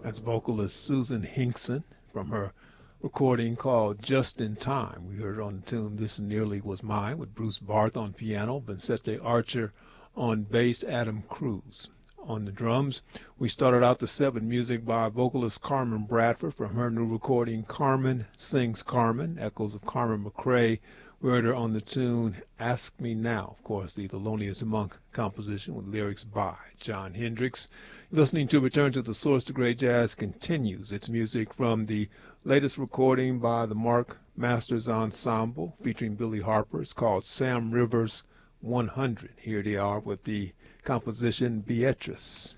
That's vocalist Susan Hinkson from her recording called Just in Time. We heard on the tune This Nearly Was Mine with Bruce Barth on piano, Vincente Archer on bass, Adam Cruz on the drums. We started out the set with music by vocalist Carmen Bradford from her new recording Carmen Sings Carmen, echoes of Carmen McRae. We heard her on the tune Ask Me Now, of course, the Thelonious Monk composition with lyrics by John Hendricks. Listening to Return to the Source, the Great Jazz continues. It's music from the latest recording by the Mark Masters Ensemble featuring Billy Harper. It's called Sam Rivers 100. Here they are with the composition Beatrice.